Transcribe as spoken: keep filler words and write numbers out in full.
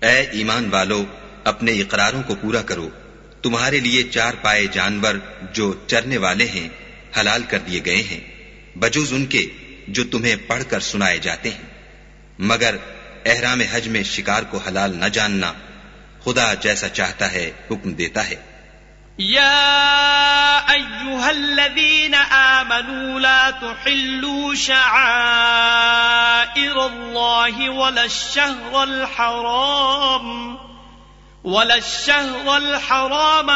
ऐ ईमान वालो, अपने इकरारों को पूरा करो। तुम्हारे लिए चार पाए जानवर जो चरने वाले हैं हलाल कर दिए गए हैं, बजुज उनके जो तुम्हें पढ़कर सुनाए जाते हैं, मगर एहराम हज में शिकार को हलाल न जानना। खुदा जैसा चाहता है हुक्म देता है। या अय्युहल्लज़ीना आमनू ला तुहिल्लू शआइरल्लाहि वलश्शहरल हराम वलश्शहरल हराम